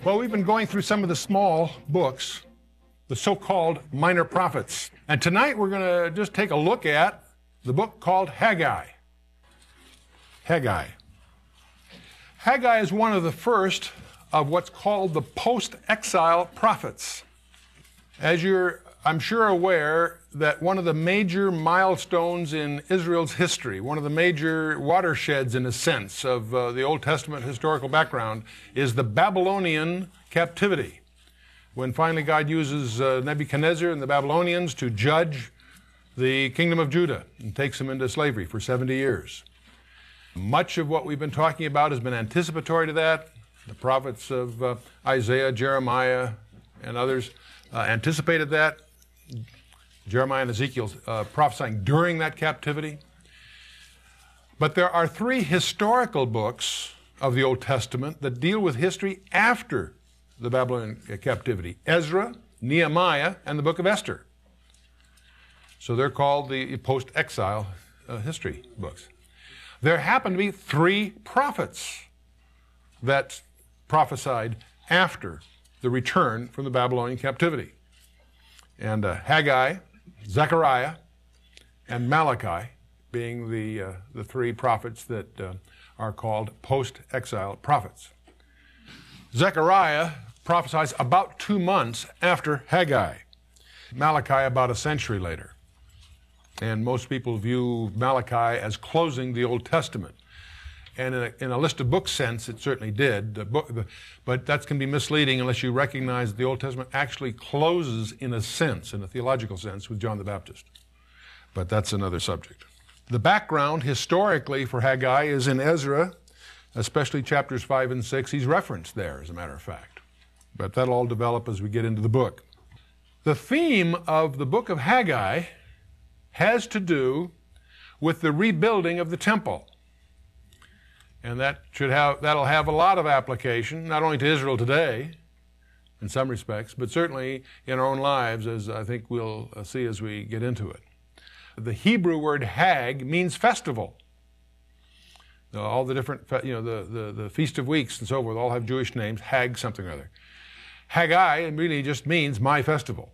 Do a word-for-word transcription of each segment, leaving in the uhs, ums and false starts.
Well, we've been going through some of the small books, the so-called minor prophets. And tonight we're going to just take a look at the book called Haggai. Haggai. Haggai is one of the first of what's called the post-exile prophets. As you're, I'm sure, aware that one of the major milestones in Israel's history, one of the major watersheds, in a sense, of uh, the Old Testament historical background, is the Babylonian captivity. When finally God uses uh, Nebuchadnezzar and the Babylonians to judge the kingdom of Judah and takes them into slavery for seventy years. Much of what we've been talking about has been anticipatory to that. The prophets of uh, Isaiah, Jeremiah, and others uh, anticipated that. Jeremiah and Ezekiel uh, prophesying during that captivity. But there are three historical books of the Old Testament that deal with history after the Babylonian captivity: Ezra, Nehemiah, and the book of Esther. So they're called the post-exile uh, history books. There happen to be three prophets that prophesied after the return from the Babylonian captivity. And uh, Haggai, Zechariah, and Malachi being the, uh, the three prophets that uh, are called post-exile prophets. Zechariah prophesies about two months after Haggai. Malachi about a century later. And most people view Malachi as closing the Old Testament. And in a, in a list of book sense, it certainly did. The book, the, but that's going to be misleading unless you recognize that the Old Testament actually closes in a sense, in a theological sense, with John the Baptist. But that's another subject. The background historically for Haggai is in Ezra, especially chapters five and six. He's referenced there, as a matter of fact. But that'll all develop as we get into the book. The theme of the book of Haggai has to do with the rebuilding of the temple. And that should have, that'll have a lot of application, not only to Israel today, in some respects, but certainly in our own lives, as I think we'll see as we get into it. The Hebrew word Hag means festival. Now, all the different, you know, the, the, the Feast of Weeks and so forth all have Jewish names, Hag something or other. Haggai really just means my festival.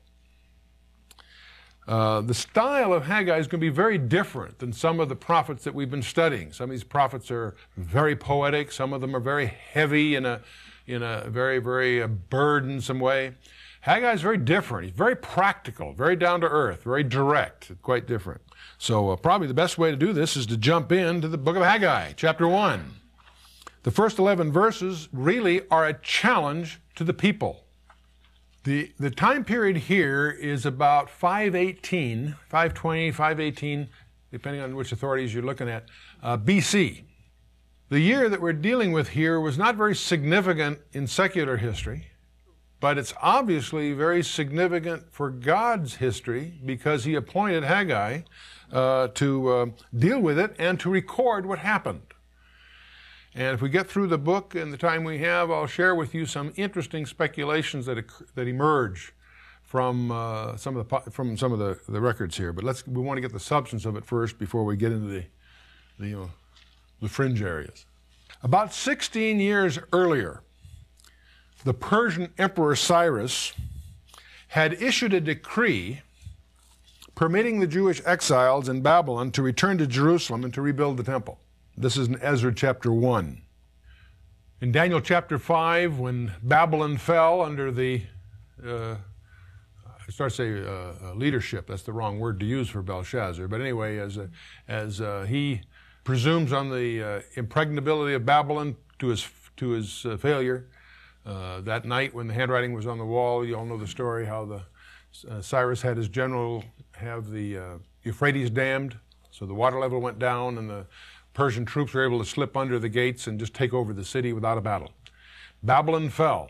Uh, the style of Haggai is going to be very different than some of the prophets that we've been studying. Some of these prophets are very poetic. Some of them are very heavy in a, in a very, very uh, burdensome way. Haggai is very different. He's very practical, very down to earth, very direct, quite different. So uh, probably the best way to do this is to jump into the book of Haggai, chapter one. The first eleven verses really are a challenge to the people. The, the time period here is about five eighteen, five twenty, five eighteen, depending on which authorities you're looking at, uh, B C. The year that we're dealing with here was not very significant in secular history, but it's obviously very significant for God's history because he appointed Haggai uh, to uh, deal with it and to record what happened. And if we get through the book in the time we have, I'll share with you some interesting speculations that that emerge from uh, some of the from some of the, the records here. But let's we want to get the substance of it first before we get into the the, you know, the fringe areas. About sixteen years earlier, the Persian Emperor Cyrus had issued a decree permitting the Jewish exiles in Babylon to return to Jerusalem and to rebuild the temple. This is in Ezra chapter one. In Daniel chapter five, when Babylon fell under the, uh, I start to say uh, leadership, that's the wrong word to use for Belshazzar, but anyway, as, a, as uh, he presumes on the uh, impregnability of Babylon to his, to his uh, failure, uh, that night when the handwriting was on the wall, you all know the story, how the, uh, Cyrus had his general have the uh, Euphrates dammed, so the water level went down and the Persian troops were able to slip under the gates and just take over the city without a battle. Babylon fell.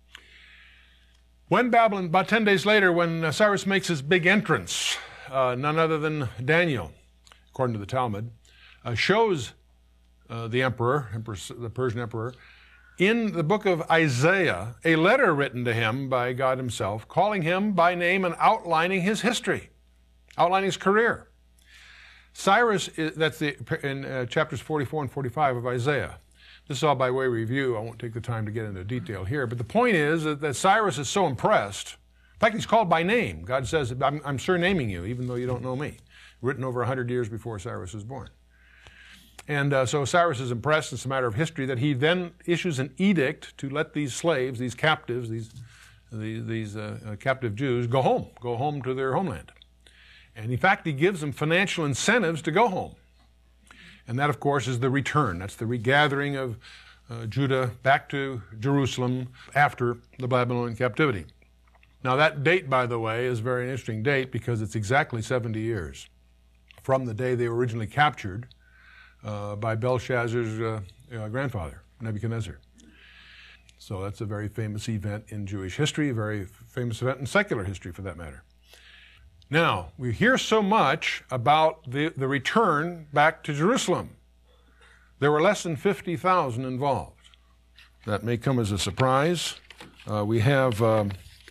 When Babylon, about ten days later, when Cyrus makes his big entrance, uh, none other than Daniel, according to the Talmud, uh, shows uh, the emperor, emperor, the Persian emperor, in the book of Isaiah, a letter written to him by God himself, calling him by name and outlining his history, outlining his career. Cyrus, that's the, in uh, chapters forty-four and forty-five of Isaiah. This is all by way of review. I won't take the time to get into detail here. But the point is that, that Cyrus is so impressed. In fact, he's called by name. God says, I'm, I'm surnaming you, even though you don't know me. Written over one hundred years before Cyrus was born. And uh, so Cyrus is impressed. It's a matter of history that he then issues an edict to let these slaves, these captives, these, these, these uh, uh, captive Jews, go home, go home to their homeland. And in fact, he gives them financial incentives to go home. And that, of course, is the return. That's the regathering of uh, Judah back to Jerusalem after the Babylonian captivity. Now, that date, by the way, is a very interesting date because it's exactly seventy years from the day they were originally captured uh, by Belshazzar's uh, uh, grandfather, Nebuchadnezzar. So that's a very famous event in Jewish history, a very famous event in secular history, for that matter. Now, we hear so much about the, the return back to Jerusalem. There were less than fifty thousand involved. That may come as a surprise. Uh, we have um,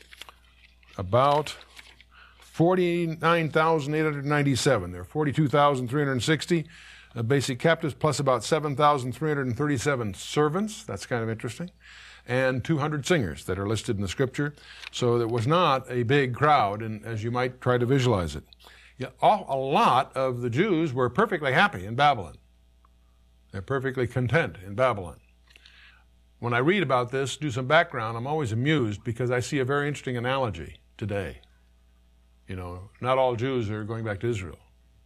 about forty-nine thousand eight hundred ninety-seven. There are forty-two thousand three hundred sixty uh, basic captives, plus about seven thousand three hundred thirty-seven servants. That's kind of interesting. And two hundred singers that are listed in the scripture. So it was not a big crowd, and as you might try to visualize it. Yeah, a lot of the Jews were perfectly happy in Babylon. They're perfectly content in Babylon. When I read about this, do some background, I'm always amused because I see a very interesting analogy today. You know, not all Jews are going back to Israel.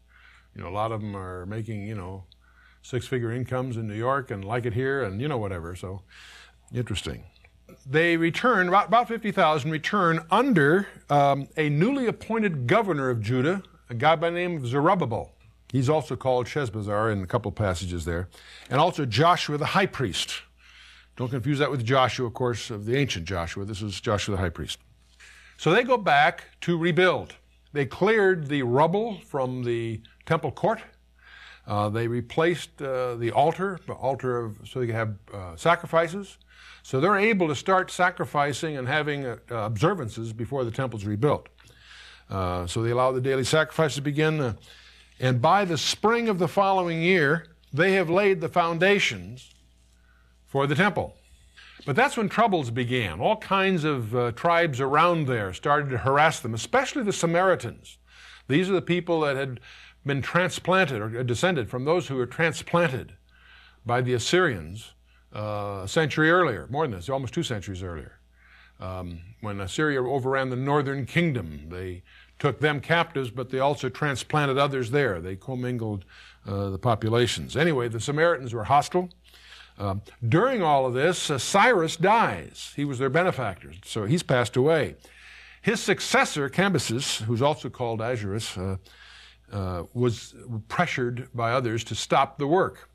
You know, a lot of them are making, you know, six-figure incomes in New York and like it here and, you know, whatever. So, interesting. They return, about, about fifty thousand return under um, a newly appointed governor of Judah, a guy by the name of Zerubbabel. He's also called Sheshbazzar in a couple passages there. And also Joshua the high priest. Don't confuse that with Joshua, of course, of the ancient Joshua. This is Joshua the high priest. So they go back to rebuild. They cleared the rubble from the temple court. Uh, they replaced uh, the altar, the altar of, so they could have uh, sacrifices. So they're able to start sacrificing and having uh, observances before the temple's rebuilt. Uh, so they allow the daily sacrifice to begin. Uh, and by the spring of the following year, they have laid the foundations for the temple. But that's when troubles began. All kinds of uh, tribes around there started to harass them, especially the Samaritans. These are the people that had been transplanted or descended from those who were transplanted by the Assyrians uh, a century earlier, more than this, almost two centuries earlier. Um, when Assyria overran the northern kingdom, they took them captives, but they also transplanted others there. They commingled uh, the populations. Anyway, the Samaritans were hostile. Uh, during all of this, uh, Cyrus dies. He was their benefactor, so he's passed away. His successor, Cambyses, who's also called Ahasuerus, uh, uh, was pressured by others to stop the work.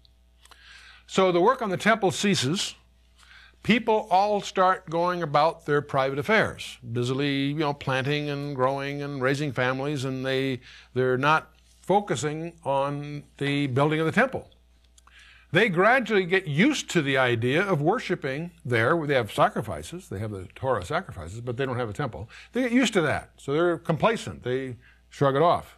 So the work on the temple ceases. People all start going about their private affairs, busily, you know, planting and growing and raising families, and they, they're not focusing on the building of the temple. They gradually get used to the idea of worshiping there. They have sacrifices. They have the Torah sacrifices, but they don't have a temple. They get used to that, so they're complacent. They shrug it off.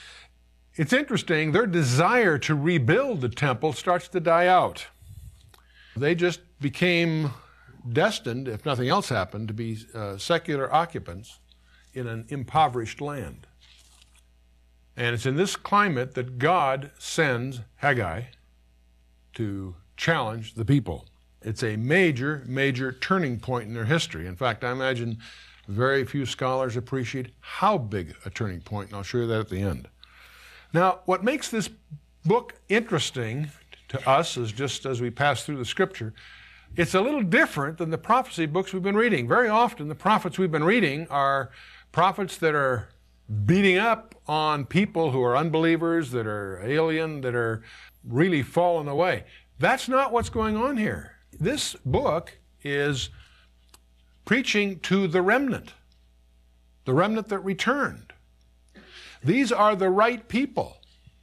It's interesting, their desire to rebuild the temple starts to die out. They just became destined, if nothing else happened, to be uh, secular occupants in an impoverished land. And it's in this climate that God sends Haggai to challenge the people. It's a major, major turning point in their history. In fact, I imagine very few scholars appreciate how big a turning point, and I'll show you that at the end. Now, what makes this book interesting to us is just as we pass through the scripture, it's a little different than the prophecy books we've been reading. Very often, the prophets we've been reading are prophets that are beating up on people who are unbelievers, that are alien, that are really fallen away. That's not what's going on here. This book is preaching to the remnant, the remnant that returned. These are the right people.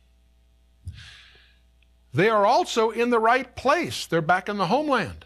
They are also in the right place. They're back in the homeland.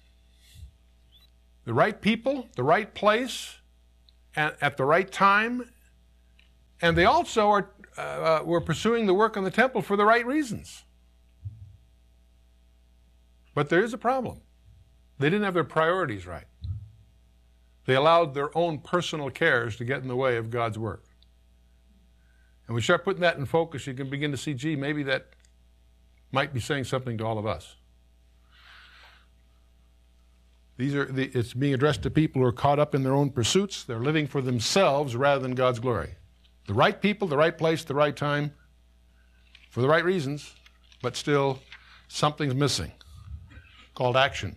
The right people, the right place, and at the right time. And they also are uh, were pursuing the work on the temple for the right reasons. But there is a problem. They didn't have their priorities right. They allowed their own personal cares to get in the way of God's work. And when you start putting that in focus, you can begin to see, gee, maybe that might be saying something to all of us. These are the, it's being addressed to people who are caught up in their own pursuits. They're living for themselves rather than God's glory. The right people, the right place, the right time, for the right reasons, but still something's missing, called action.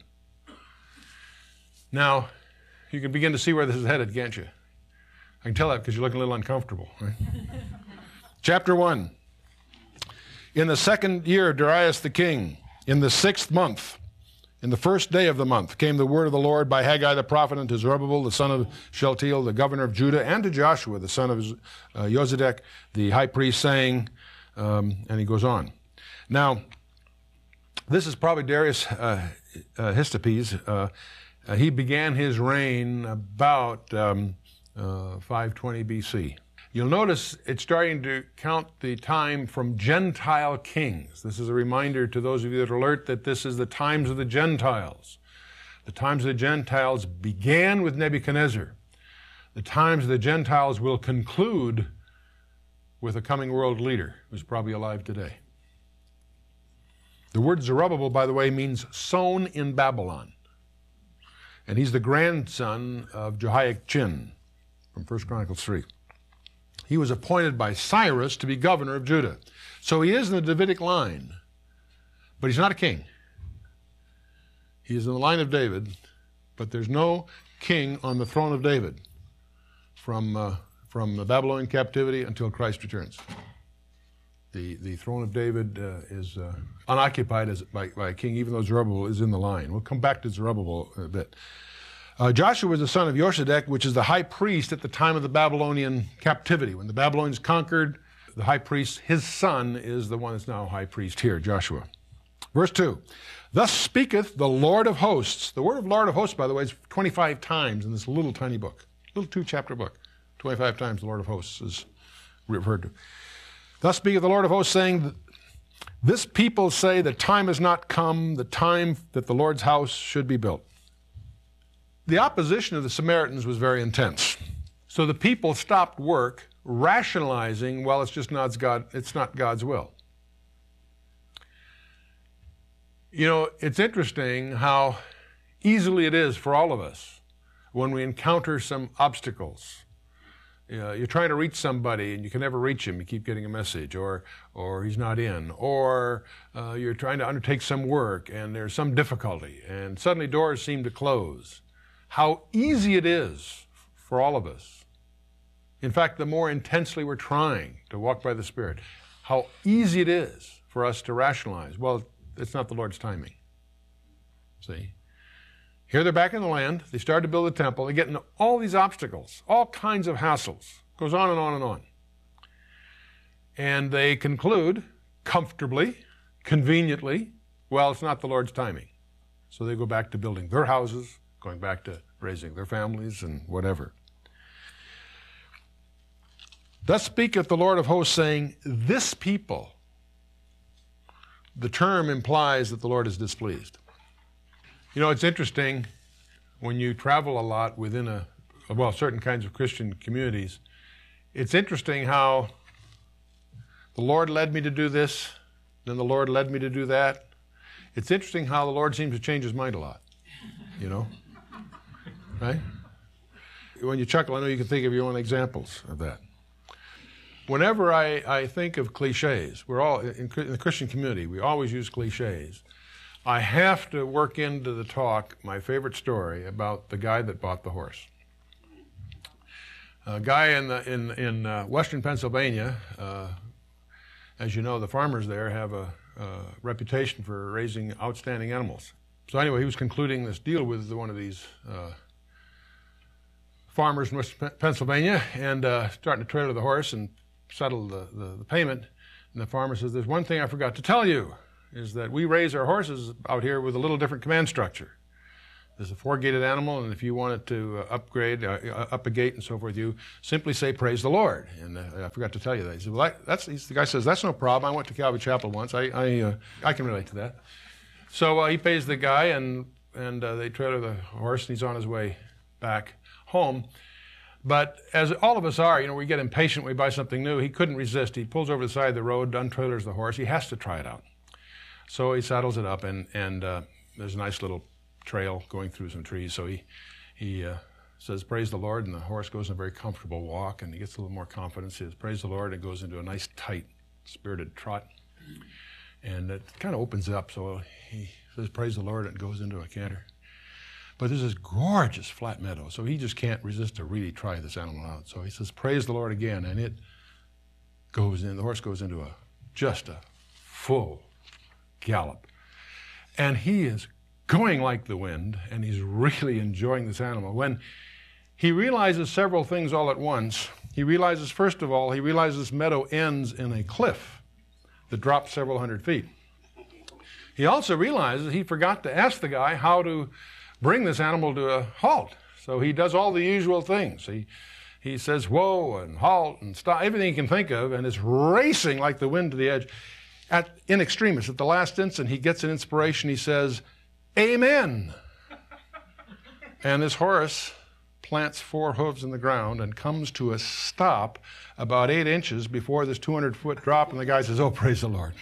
Now, you can begin to see where this is headed, can't you? I can tell that because you're looking a little uncomfortable. Right? Chapter one. In the second year of Darius the king, in the sixth month, in the first day of the month, came the word of the Lord by Haggai the prophet unto Zerubbabel, the son of Shealtiel, the governor of Judah, and to Joshua, the son of uh, Josedek, the high priest, saying, um, and he goes on. Now, this is probably Darius uh, uh, Histopes. Uh, uh, he began his reign about um, uh, five twenty B C. You'll notice it's starting to count the time from Gentile kings. This is a reminder to those of you that are alert that this is the times of the Gentiles. The times of the Gentiles began with Nebuchadnezzar. The times of the Gentiles will conclude with a coming world leader who's probably alive today. The word Zerubbabel, by the way, means sown in Babylon. And he's the grandson of Jehoiachin from First Chronicles three. He was appointed by Cyrus to be governor of Judah. So he is in the Davidic line, but he's not a king. He is in the line of David, but there's no king on the throne of David from, uh, from the Babylonian captivity until Christ returns. The, the throne of David uh, is uh, unoccupied as, by, by a king, even though Zerubbabel is in the line. We'll come back to Zerubbabel a bit. Uh, Joshua was the son of Josedek, which is the high priest at the time of the Babylonian captivity. When the Babylonians conquered, the high priest, his son, is the one that's now high priest here, Joshua. Verse two, thus speaketh the Lord of hosts. The word of Lord of hosts, by the way, is twenty-five times in this little tiny book, little two-chapter book. twenty-five times the Lord of hosts is referred to. Thus speaketh the Lord of hosts, saying, this people say the time has not come, the time that the Lord's house should be built. The opposition of the Samaritans was very intense. So the people stopped work, rationalizing, well, it's just not God, it's not God's will. You know, it's interesting how easily it is for all of us when we encounter some obstacles. You know, you're trying to reach somebody and you can never reach him. You keep getting a message, or or he's not in, or uh, you're trying to undertake some work and there's some difficulty, and suddenly doors seem to close. How easy it is for all of us. In fact, the more intensely we're trying to walk by the Spirit, how easy it is for us to rationalize, well, it's not the Lord's timing. See? Here they're back in the land. They start to build a temple. They get into all these obstacles, all kinds of hassles. Goes on and on and on. And they conclude comfortably, conveniently, well, it's not the Lord's timing. So they go back to building their houses, going back to raising their families and whatever. Thus speaketh the Lord of hosts, saying, this people. The term implies that the Lord is displeased. You know, it's interesting when you travel a lot within a, well, certain kinds of Christian communities. It's interesting how the Lord led me to do this, then the Lord led me to do that. It's interesting how the Lord seems to change his mind a lot, you know? Right? When you chuckle, I know you can think of your own examples of that. Whenever I, I think of cliches, we're all, in, in the Christian community, we always use cliches. I have to work into the talk my favorite story about the guy that bought the horse. A guy in, the, in, in uh, western Pennsylvania, uh, as you know, the farmers there have a, a reputation for raising outstanding animals. So anyway, he was concluding this deal with one of these uh, farmers in West Pennsylvania and uh, starting to trailer the horse and settle the, the, the payment. And the farmer says, there's one thing I forgot to tell you, is that we raise our horses out here with a little different command structure. There's a four-gated animal, and if you wanted to uh, upgrade, uh, up a gate and so forth, you simply say, praise the Lord. And uh, I forgot to tell you that. He said, well, that, that's, the guy says, that's no problem. I went to Calvary Chapel once. I, I, uh, I can relate to that. So uh, he pays the guy, and, and uh, they trailer the horse, and he's on his way back home. But as all of us are, you know, we get impatient when we buy something new. He couldn't resist. He pulls over the side of the road, untrailers the horse. He has to try it out. So he saddles it up, and, and uh, there's a nice little trail going through some trees. So he, he uh, says, praise the Lord, and the horse goes in a very comfortable walk, and he gets a little more confidence. He says, praise the Lord, and goes into a nice, tight, spirited trot. And it kind of opens up, so he says, praise the Lord, and goes into a canter. But there's this gorgeous flat meadow, so he just can't resist to really try this animal out. So he says, praise the Lord again, and it goes in, the horse goes into a just a full gallop. And he is going like the wind, and he's really enjoying this animal. When he realizes several things all at once, he realizes, first of all, he realizes this meadow ends in a cliff that drops several hundred feet. He also realizes he forgot to ask the guy how to bring this animal to a halt. So he does all the usual things. He, he says, whoa, and halt, and stop, everything he can think of, and is racing like the wind to the edge. At, in extremis, at the last instant, he gets an inspiration. He says, amen. And this horse plants four hooves in the ground and comes to a stop about eight inches before this two hundred foot drop, and the guy says, oh, praise the Lord.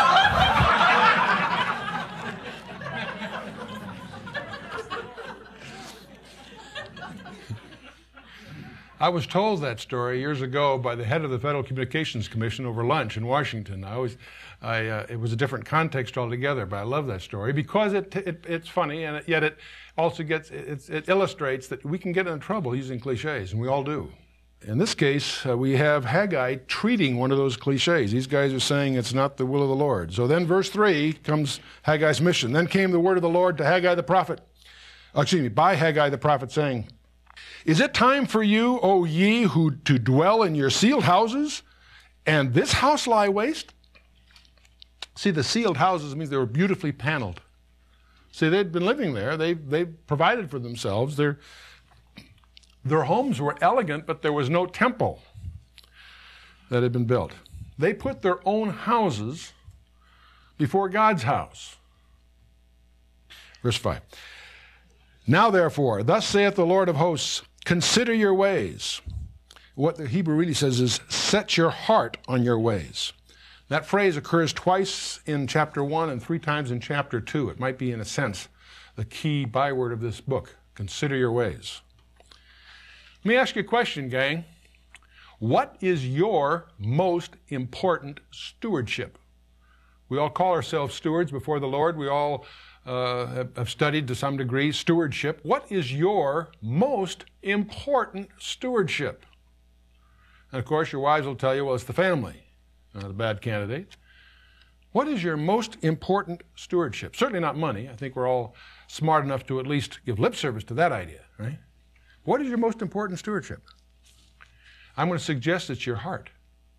I was told that story years ago by the head of the Federal Communications Commission over lunch in Washington. I always, I, uh, it was a different context altogether, but I love that story because it, it it's funny, and it, yet it also gets it, it illustrates that we can get into trouble using cliches, and we all do. In this case, uh, we have Haggai treating one of those cliches. These guys are saying it's not the will of the Lord. So then, verse three comes Haggai's mission. Then came the word of the Lord to Haggai the prophet. Oh, excuse me, by Haggai the prophet, saying, is it time for you, O ye, who to dwell in your sealed houses, and this house lie waste? See, the sealed houses means they were beautifully paneled. See, they'd been living there. They they provided for themselves. Their, their homes were elegant, but there was no temple that had been built. They put their own houses before God's house. Verse five. Now, therefore, thus saith the Lord of hosts, consider your ways. What the Hebrew really says is, set your heart on your ways. That phrase occurs twice in chapter one and three times in chapter two. It might be, in a sense, the key byword of this book. Consider your ways. Let me ask you a question, gang. What is your most important stewardship? We all call ourselves stewards before the Lord. We all uh, have, have studied to some degree stewardship. What is your most important stewardship? And of course, your wives will tell you, well, it's the family. Not a bad candidate. What is your most important stewardship? Certainly not money. I think we're all smart enough to at least give lip service to that idea, right? What is your most important stewardship? I'm going to suggest it's your heart.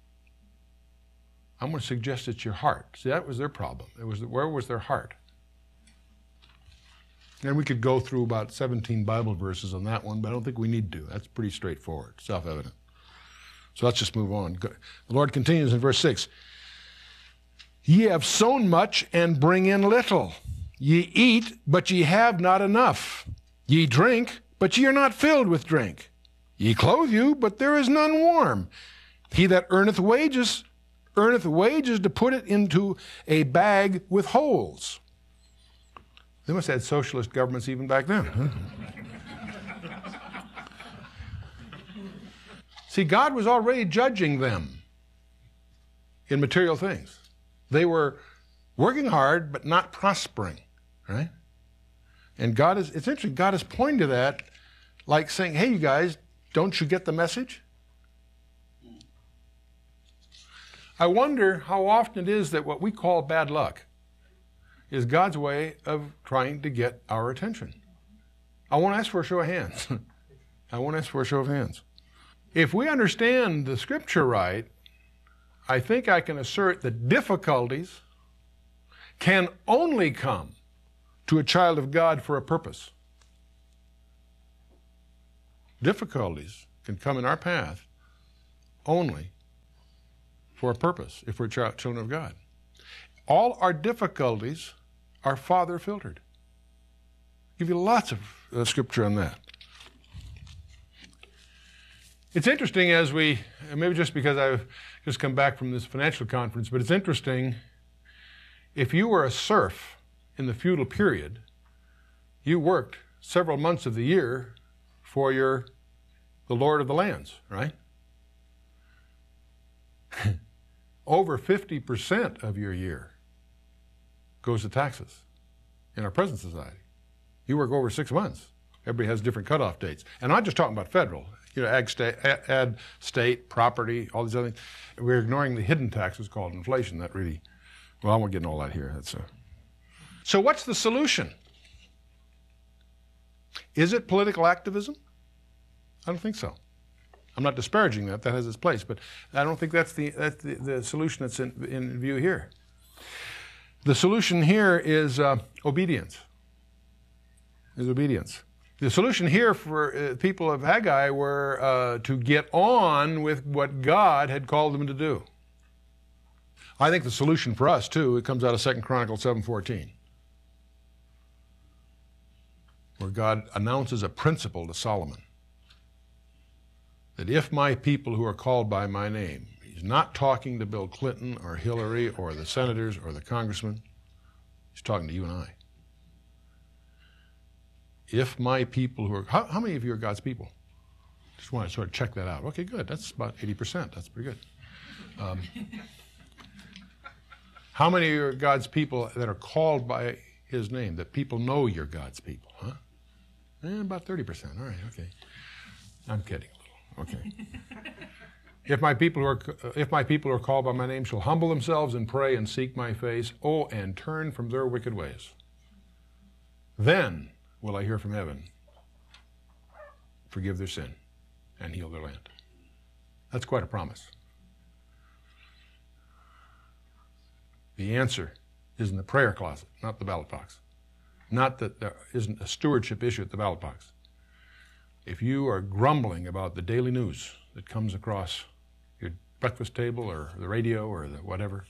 I'm going to suggest it's your heart. See, that was their problem. It was where was their heart? And we could go through about seventeen Bible verses on that one, but I don't think we need to. That's pretty straightforward, self-evident. So let's just move on. The Lord continues in verse six. Ye have sown much and bring in little. Ye eat, but ye have not enough. Ye drink, but ye are not filled with drink. Ye clothe you, but there is none warm. He that earneth wages, earneth wages to put it into a bag with holes. They must have had socialist governments even back then. Huh? See, God was already judging them in material things. They were working hard, but not prospering, right? And God is, it's interesting, God is pointing to that like saying, hey, you guys, don't you get the message? I wonder how often it is that what we call bad luck is God's way of trying to get our attention. I won't ask for a show of hands. I won't ask for a show of hands. If we understand the scripture right, I think I can assert that difficulties can only come to a child of God for a purpose. Difficulties can come in our path only for a purpose if we're ch- children of God. All our difficulties our father filtered. I'll give you lots of uh, scripture on that. It's interesting as we, maybe just because I've just come back from this financial conference, but it's interesting, if you were a serf in the feudal period, you worked several months of the year for your, the lord of the lands, right? Over fifty percent of your year goes to taxes in our present society. You work over six months. Everybody has different cutoff dates. And I'm not just talking about federal. You know, ag state, ad state, property, all these other things. We're ignoring the hidden taxes called inflation. That really, well, I won't get into all that here. That's a... So what's the solution? Is it political activism? I don't think so. I'm not disparaging that. That has its place. But I don't think that's the, that's the, the solution that's in, in view here. The solution here is uh, obedience. Is obedience. The solution here for uh, people of Haggai were uh, to get on with what God had called them to do. I think the solution for us, too, it comes out of Second Chronicles seven fourteen, where God announces a principle to Solomon, that if my people who are called by my name, he's not talking to Bill Clinton or Hillary or the senators or the congressmen, he's talking to you and I. If my people who are, how, how many of you are God's people? Just want to sort of check that out. Okay, good. That's about eighty percent. That's pretty good. Um, how many are God's people that are called by his name, that people know you're God's people? Huh? Eh, about thirty percent. All right, okay. I'm kidding a little. Okay. If my people who are, if my people who are called by my name shall humble themselves and pray and seek my face, oh, and turn from their wicked ways, then will I hear from heaven, forgive their sin, and heal their land. That's quite a promise. The answer is in the prayer closet, not the ballot box. Not that there isn't a stewardship issue at the ballot box. If you are grumbling about the daily news that comes across your breakfast table or the radio or the whatever,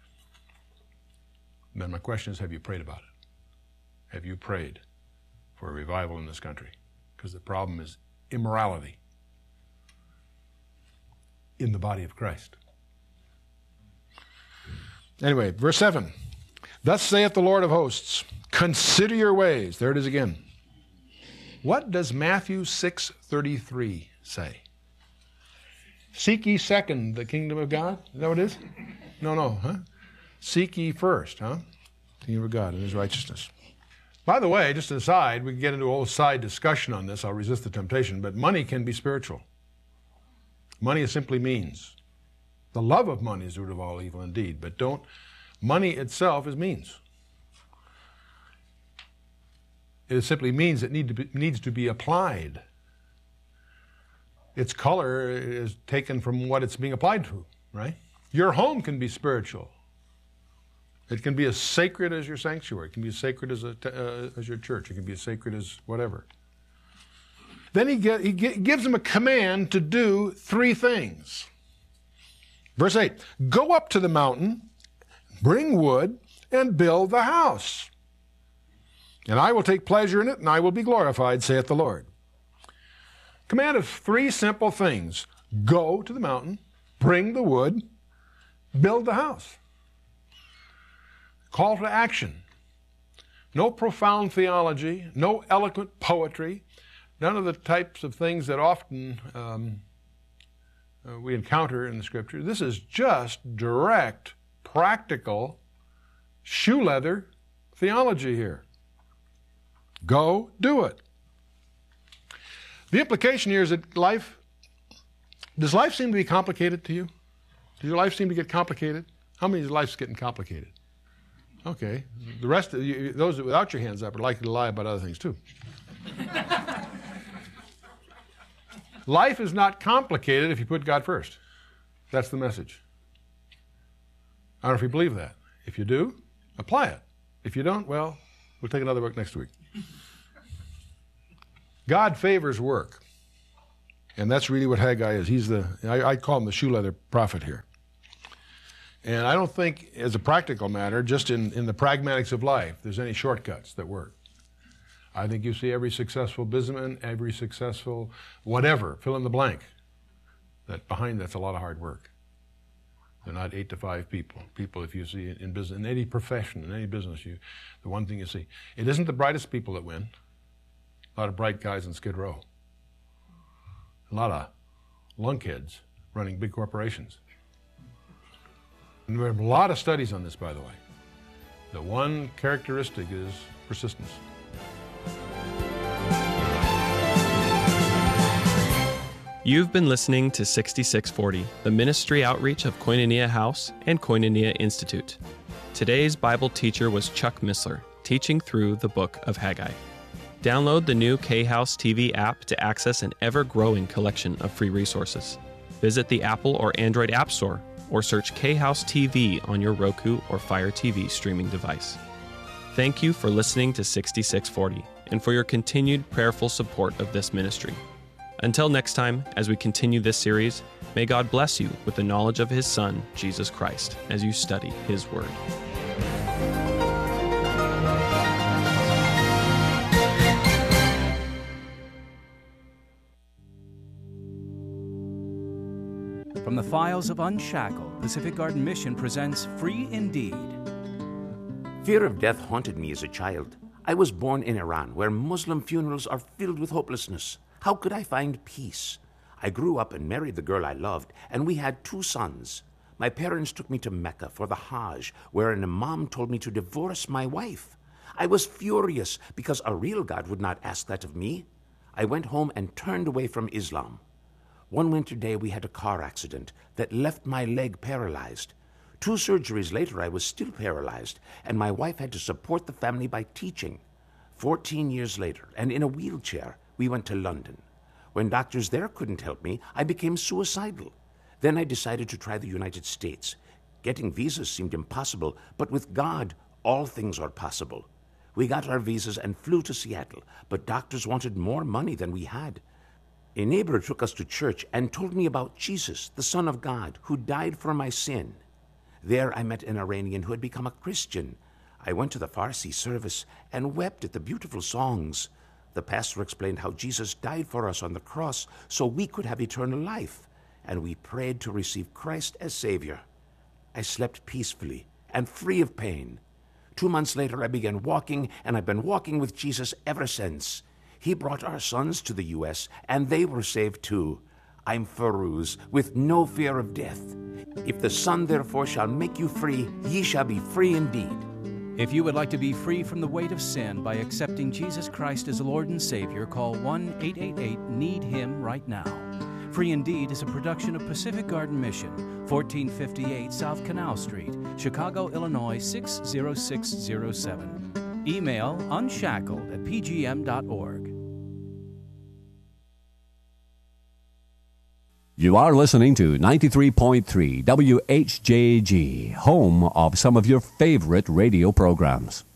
then my question is, have you prayed about it? Have you prayed for a revival in this country? Because the problem is immorality in the body of Christ. Anyway, verse seven. Thus saith the Lord of hosts, consider your ways. There it is again. What does Matthew six thirty-three say? Seek ye second the kingdom of God? Is that what it is? No, no, huh? Seek ye first, huh? The kingdom of God and his righteousness. By the way, just an aside, we can get into a whole side discussion on this. I'll resist the temptation, but money can be spiritual. Money is simply means. The love of money is the root of all evil indeed, but don't, money itself is means. It simply means it need to be, needs to be applied. Its color is taken from what it's being applied to, right? Your home can be spiritual. It can be as sacred as your sanctuary. It can be as sacred as, a, uh, as your church. It can be as sacred as whatever. Then he, get, he get, gives them a command to do three things. Verse eight, go up to the mountain, bring wood, and build the house. And I will take pleasure in it, and I will be glorified, saith the Lord. Command of three simple things. Go to the mountain, bring the wood, build the house. Call to action. No profound theology, no eloquent poetry, none of the types of things that often um, uh, we encounter in the Scripture. This is just direct, practical, shoe leather theology here. Go do it. The implication here is that life, does life seem to be complicated to you? Does your life seem to get complicated? How many of your life's getting complicated? Okay. The rest of you, those without your hands up are likely to lie about other things too. Life is not complicated if you put God first. That's the message. I don't know if you believe that. If you do, apply it. If you don't, well, we'll take another look next week. God favors work. And that's really what Haggai is. He's the, I, I call him the shoe leather prophet here. And I don't think, as a practical matter, just in, in the pragmatics of life, there's any shortcuts that work. I think you see every successful businessman, every successful whatever, fill in the blank, that behind that's a lot of hard work. They're not eight to five people. People, if you see in business, in any profession, in any business, you, the one thing you see, it isn't the brightest people that win. A lot of bright guys in Skid Row. A lot of lunkheads running big corporations. And there are a lot of studies on this, by the way. The one characteristic is persistence. You've been listening to sixty-six forty, the ministry outreach of Koinonia House and Koinonia Institute. Today's Bible teacher was Chuck Missler, teaching through the book of Haggai. Download the new K-House T V app to access an ever-growing collection of free resources. Visit the Apple or Android App Store or search K-House T V on your Roku or Fire T V streaming device. Thank you for listening to sixty-six forty and for your continued prayerful support of this ministry. Until next time, as we continue this series, may God bless you with the knowledge of His Son, Jesus Christ, as you study His Word. From the files of Unshackled, Pacific Garden Mission presents Free Indeed. Fear of death haunted me as a child. I was born in Iran, where Muslim funerals are filled with hopelessness. How could I find peace? I grew up and married the girl I loved, and we had two sons. My parents took me to Mecca for the Hajj, where an imam told me to divorce my wife. I was furious because a real God would not ask that of me. I went home and turned away from Islam. One winter day, we had a car accident that left my leg paralyzed. Two surgeries later, I was still paralyzed, and my wife had to support the family by teaching. Fourteen years later, and in a wheelchair, we went to London. When doctors there couldn't help me, I became suicidal. Then I decided to try the United States. Getting visas seemed impossible, but with God, all things are possible. We got our visas and flew to Seattle, but doctors wanted more money than we had. A neighbor took us to church and told me about Jesus, the Son of God, who died for my sin. There I met an Iranian who had become a Christian. I went to the Farsi service and wept at the beautiful songs. The pastor explained how Jesus died for us on the cross so we could have eternal life, and we prayed to receive Christ as Savior. I slept peacefully and free of pain. Two months later, I began walking, and I've been walking with Jesus ever since. He brought our sons to the U S, and they were saved too. I'm Feroz, with no fear of death. If the Son therefore shall make you free, ye shall be free indeed. If you would like to be free from the weight of sin by accepting Jesus Christ as Lord and Savior, call one eight eight eight, need him right now. Free Indeed is a production of Pacific Garden Mission, fourteen fifty-eight South Canal Street, Chicago, Illinois six zero six zero seven. Email unshackled at p g m dot org. You are listening to ninety-three point three W H J G, home of some of your favorite radio programs.